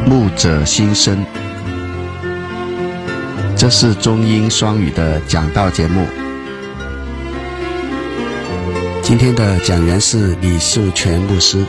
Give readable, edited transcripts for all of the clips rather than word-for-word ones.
牧者心声，这是中英双语的讲道节目。今天的讲员是李秀全牧师。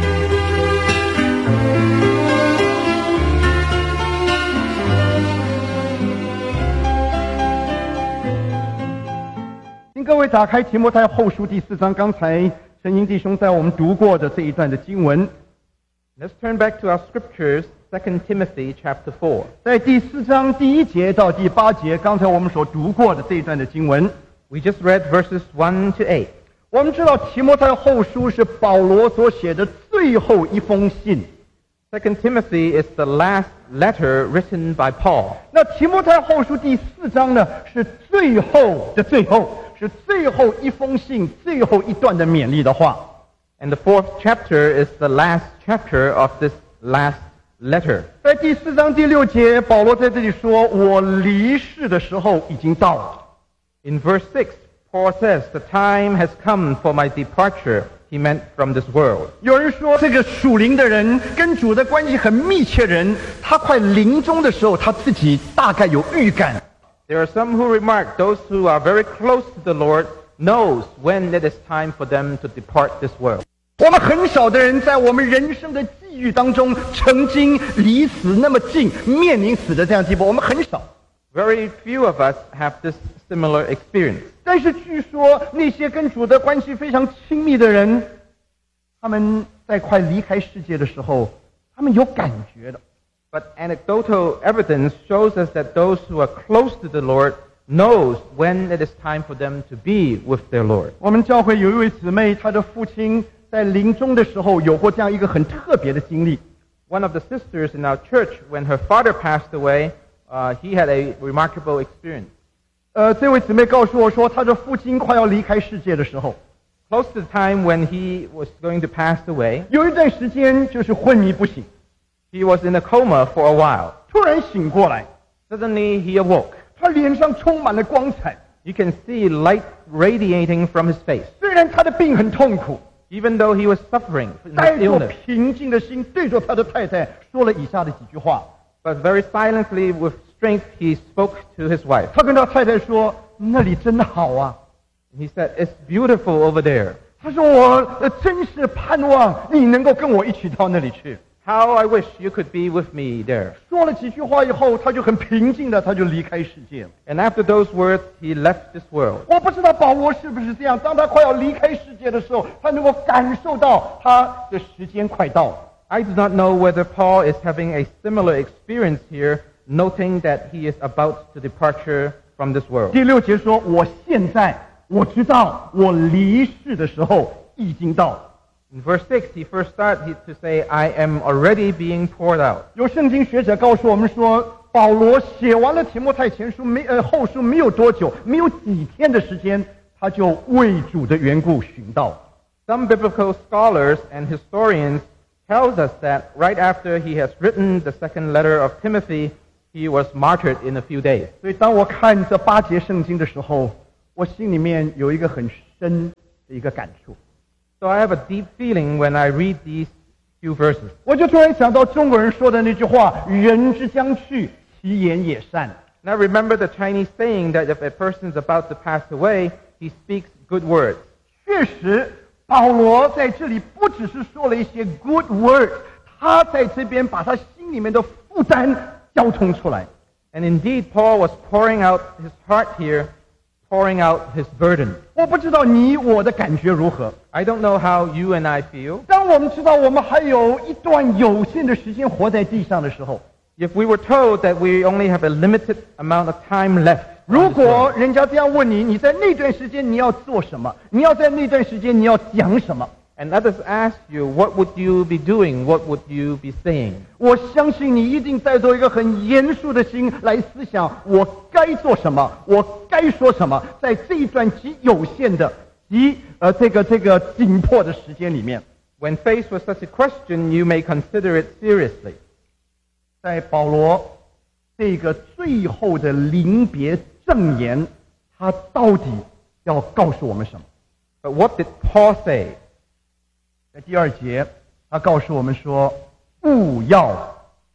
请各位打开提摩太后书第4章，刚才陈英弟兄在我们读过的这一段的经文。 Let's turn back to our scriptures, 2 Timothy chapter 4. 在第4章第1节到第8节，刚才我们所读过的这一段的经文。 We just read verses 1 to 8. 我们知道提摩太后书是保罗所写的最后一封信。 2 Timothy is the last letter written by Paul. 那提摩太后书第4章呢，是最后的最后，是最后一封信，最后一段的勉励的话。 And the 4th chapter is the last chapter of this last letter. 在第4章第6节，保罗在这里说：“我离世的时候已经到了。” In verse 6, Paul says, "The time has come for my departure," he meant from this world. 有人说，这个属灵的人跟主的关系很密切的人，他快临终的时候，他自己大概有预感。 There are some who remark those who are very close to the Lord knows when it is time for them to depart this world. 我们很少的人在我们人生的际遇当中，曾经离死那么近，面临死的这样地步，我们很少。 Very few of us have this similar experience. 但是据说那些跟主的关系非常亲密的人，他们在快离开世界的时候，他们有感觉的。 But anecdotal evidence shows us that those who are close to the Lord knows when it is time for them to be with their Lord. 我们教会有一位姊妹，她的父亲在临终的时候有过这样一个很特别的经历。 One of the sisters in our church, when her father passed away, he had a remarkable experience. 这位姊妹告诉我说，她的父亲快要离开世界的时候， Close to the time when he was going to pass away, 有一段时间就是昏迷不醒， he was in a coma for a while. 突然醒过来， Suddenly he awoke. 他脸上充满了光彩。 You can see light radiating from his face. 虽然他的病很痛苦， Even though he was suffering from 带 his 着 illness, 平静的心，对着他的太太说了以下的几句话。 but very silently with strength he spoke to his wife. 他跟他太太说：“那里真好啊。” He said, "It's beautiful over there. 他说：“我真是盼望你能够跟我一起到那里去。” How I wish you could be with me there." 说了几句话以后，他就很平静的，他就离开世界了。 And after those words, he left this world. 我不知道保罗是不是这样，当他快要离开世界的时候，他能够感受到他的时间快到了。 I do not know whether Paul is having a similar experience here, noting that he is about to departure from this world. 第6节说：“我现在我知道我离世的时候已经到了。” In verse 6, he first started to say, "I am already being poured out." 有圣经学者告诉我们说，保罗写完了提摩太前书后书没有多久，没有几天的时间，他就为主的缘故殉道。 Some biblical scholars and historians tells us that right after he has written the second letter of Timothy, he was martyred in a few days. 所以当我看这8节圣经的时候，我心里面有一个很深的一个感触。 So I have a deep feeling when I read these few verses. 我就突然想到中国人说的那句话：“人之将去，其言也善。” Now remember the Chinese saying that if a person is about to pass away, he speaks good words. 确实，保罗在这里不只是说了一些 good words， 他在这边把他心里面的负担交通出来。 And indeed, Paul was pouring out his heart here, pouring out his burden. 我不知道你我的感觉如何。 I don't know how you and I feel. 当我们知道我们还有一段有限的时间活在地上的时候， If we were told that we only have a limited amount of time left, 如果人家这样问你，你在那段时间你要做什么？你要在那段时间你要讲什么？ and others ask you, what would you be doing? What would you be saying? 我相信你一定带着一个很严肃的心来思想，我该做什么，我该说什么，在这一段极有限的、这个紧迫的时间里面。 When faced with such a question, you may consider it seriously. 在保罗这个最后的临别赠言，他到底要告诉我们什么？ But what did Paul say? 在第2节，他告诉我们说：“勿要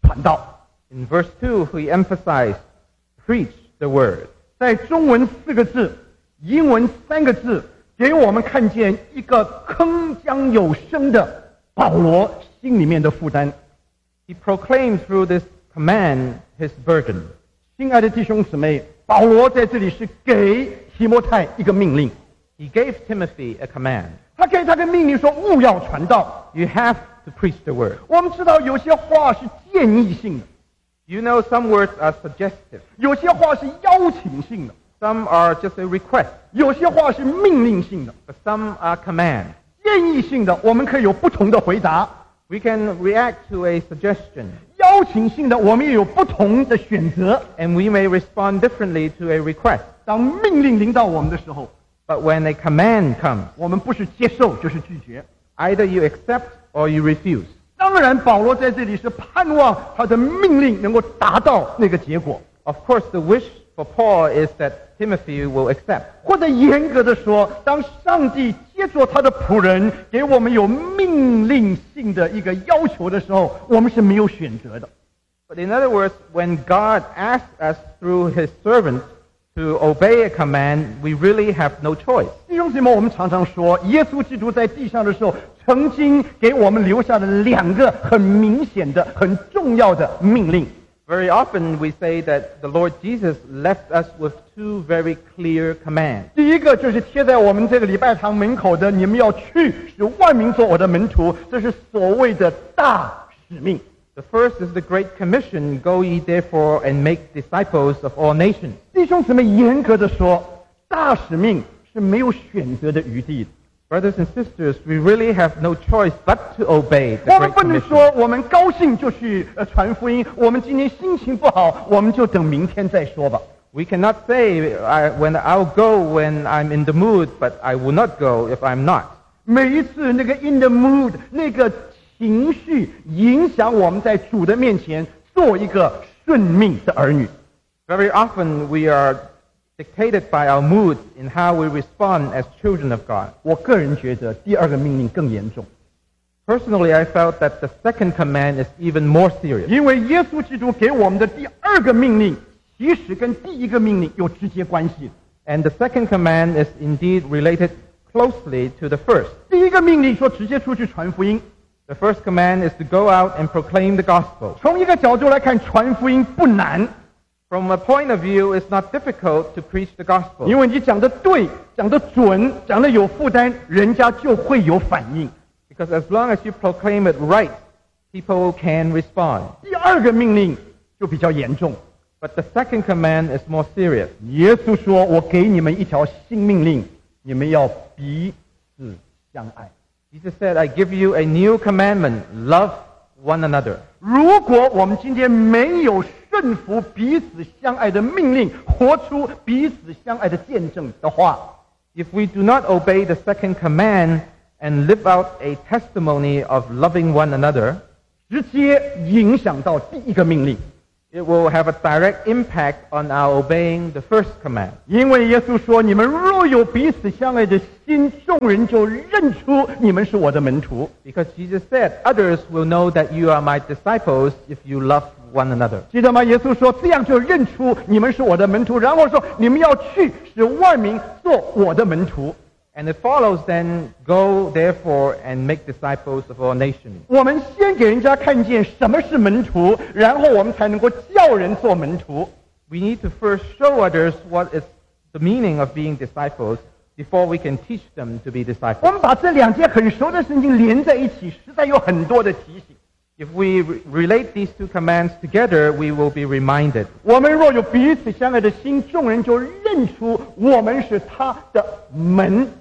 传道。 In verse 2, he emphasized, preach the word. 在中文4个字，英文3个字，给我们看见一个铿锵有声的保罗心里面的负担。 He proclaimed through this command his burden. 亲爱的弟兄姊妹，保罗在这里是给提摩太一个命令， He gave Timothy a command. 他给他个命令说勿要传道。 You have to preach the word. 我们知道有些话是建议性的， You know some words are suggestive. 有些话是邀请性的， Some are just a request, 有些话是命令性的。 but some are command. 建议性的，我们可以有不同的回答； We can react to a suggestion, 邀请性的，我们也有不同的选择。 and we may respond differently to a request. 当命令临到我们的时候， But when a command comes, 我们不是接受就是拒绝。 either you accept or you refuse. 当然，保罗在这里是盼望他的命令能够达到那个结果， Of course, the wish for Paul is that Timothy will accept. 或者严格的说，当上帝接触他的仆人，给我们有命令性的一个要求的时候，我们是没有选择的。 But in other words, when God asks us through his servant to obey a command, we really have no choice. 弟兄姊妹，我们常常说，耶稣基督在地上的时候，曾经给我们留下了2个很明显的、很重要的命令。 Very often we say that the Lord Jesus left us with 2 very clear commands. 第一个就是贴在我们这个礼拜堂门口的，你们要去，使万民做我的门徒，这是所谓的大使命。 The first is the Great Commission, go ye therefore and make disciples of all nations. 弟兄姊妹，严格的说，大使命是没有选择的余地的。 Brothers and sisters, we really have no choice but to obey the 我们 Great 不能 Commission. 说我们高兴就去传福音，我们今天心情不好，我们就等明天再说吧。 We cannot say, when I'll go when I'm in the mood, but I will not go if I'm not. 每一次那个 in the mood 那个情绪影响我们在主的面前做一个顺命的儿女。 Very often we are dictated by our moods in how we respond as children of God. 我个人觉得第2个命令更严重， Personally, I felt that the second command is even more serious. 因为耶稣基督给我们的第2个命令，其实跟第1个命令有直接关系。 And the second command is indeed related closely to the first. 第1个命令说直接出去传福音， The first command is to go out and proclaim the gospel. 从一个角度来看，传福音不难， From a point of view, it's not difficult to preach the gospel. 因为你讲的对，讲的准，讲的有负担，人家就会有反应。 Because as long as you proclaim it right, people can respond. 第2个命令就比较严重， But the second command is more serious. 耶稣说：“我给你们一条新命令，你们要彼此相爱。” Jesus said, I give you a new commandment, love one another. 如果我们今天没有顺服彼此相爱的命令，活出彼此相爱的见证的话， If we do not obey the second command and live out a testimony of loving one another, 直接影响到第1个命令。 it will have a direct impact on our obeying the first command. 因为耶稣说：“你们若有彼此相爱的心，众人就认出你们是我的门徒。” Because Jesus said, others will know that you are my disciples if you love one another. 记得吗？耶稣说：“这样就认出你们是我的门徒。”然后说：“你们要去，使万民做我的门徒。” And it follows then, go therefore and make disciples of all nations. 我们先给人家看见什么是门徒，然后我们才能够叫人做门徒。 We need to first show others what is the meaning of being disciples before we can teach them to be 我 disciples. 们把这2节很熟的圣经连在一起，实在有很多的提醒。 If we relate these 2 commands together, we will be reminded. 我们若有彼此相爱的心，众人就认出我们是他的门徒。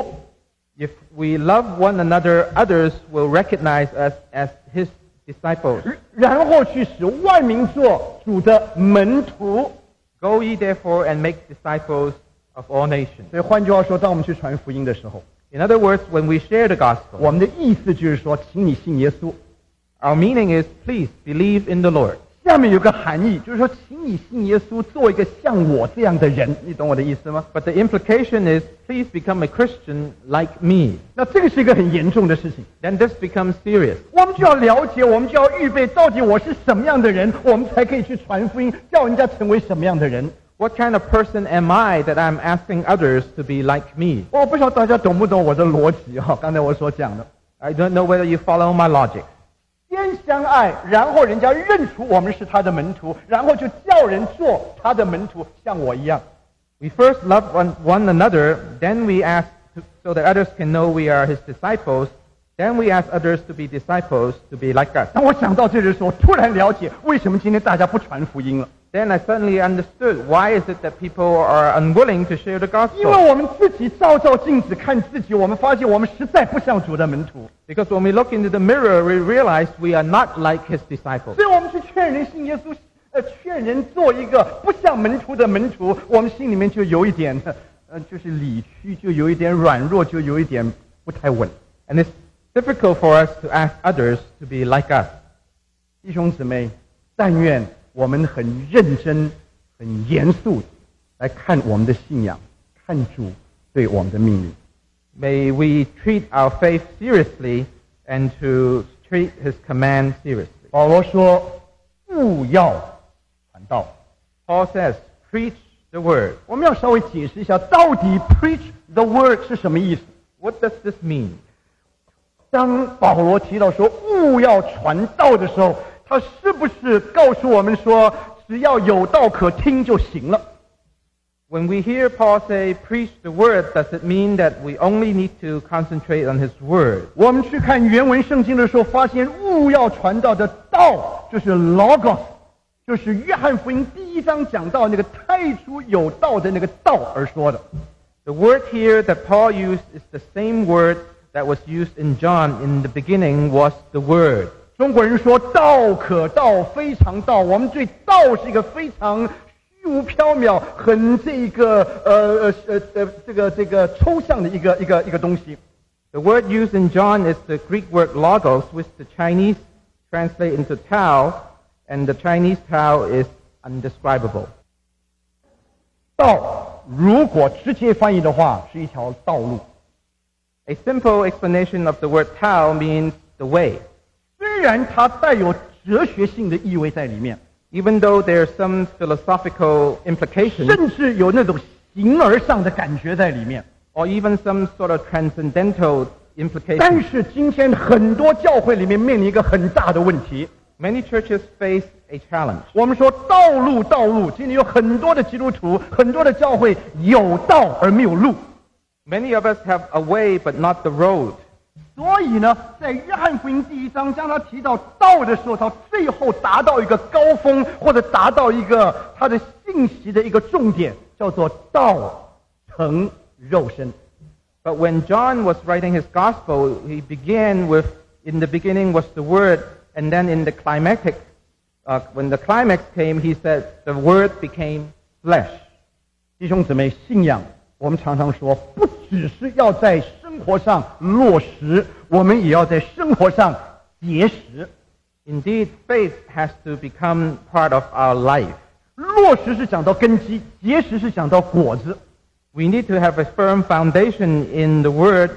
If we love one another, others will recognize us as his disciples. 然后去使万民做主的门徒。 Go ye therefore and make disciples of all nations. 所以换句话说，当我们去传福音的时候， In other words, when we share the gospel, 我们的意思就是说，请你信耶稣。 our meaning is, please believe in the Lord. 下面有个含义，就是说，请你信耶稣，做一个像我这样的人，你懂我的意思吗？ But the implication is, please become a Christian like me. 那这个是一个很严重的事情。 Then this becomes serious. 我们就要了解，我们就要预备，到底我是什么样的人，我们才可以去传福音，叫人家成为什么样的人。 What kind of person am I that I'm asking others to be like me? 我不知道大家懂不懂我的逻辑哈？刚才我所讲的， I don't know whether you follow my logic. 先相爱，然后人家认出我们是他的门徒，然后就叫人做他的门徒，像我一样。 We first love one another, then we ask so that others can know we are his disciples. Then we ask others to be disciples to be like us. 当我想到这的时候，突然了解为什么今天大家不传福音了。 Then I suddenly understood why is it that people are unwilling to share the 因为 gospel. 我们自己照镜子看自己，我们发现我们实在不像主的门徒， Because when we look into the mirror, we realize we are not like his disciples. 所以我们去劝人信耶稣，劝人做一个不像门徒的门徒，我们心里面就有一点，就是理屈，就有一点软弱，就有一点不太稳。 And it's difficult for us to ask others to be like us. 弟兄姊妹，但愿我们很认真、很严肃来看我们的信仰，看主对我们的命令。 May we treat our faith seriously and to treat his command seriously. 保罗说：“勿要传道。” Paul says, preach the word. 我们要稍微解释一下，到底 preach the word 是什么意思？ What does this mean? 当保罗提到说勿要传道的时候，他是不是告诉我们说，只要有道可听就行了？ When we hear Paul say, preach the word, does it mean that we only need to concentrate on his word? 我们去看原文圣经的时候，发现勿要传道的道就是 logos， 就是约翰福音第1章讲到那个太初有道的那个道而说的。 The word here that Paul used is the same word that was used in John. In the beginning was the word. 中国人说道可道，非常道。我们对道是一个非常虚无缥缈、很这个抽象的一个东西。 The word used in John is the Greek word logos, which the Chinese translate into Tao, and the Chinese Tao is undescribable. 道如果直接翻译的话，是一条道路。 A simple explanation of the word Tao means the way. 虽然它带有哲学性的意味在里面， Even though there's some philosophical implications, 甚至有那种形而上的感觉在里面。 or even some sort of transcendental 但 implications, 是今天很多教会里面面临一个很大的问题。 many churches face a challenge. 我们说道路，今天有很多的基督徒，很多的教会有道而没有路。 Many of us have a way but not the road. 所以呢，在约翰福音第1章，当他提到道的时候，他最后达到一个高峰，或者达到一个他的信息的一个重点，叫做道成肉身。 But when John was writing his gospel, he began with, in the beginning was the word, and then in the climactic, when the climax came, he said, the word became flesh. 弟兄姊妹，信仰我们常常说，不只是要在生活上落实，我们也要在生活上结实。 Indeed, faith has to become part of our life. 落实是讲到根基，结实是讲到果子。 We need to have a firm foundation in the word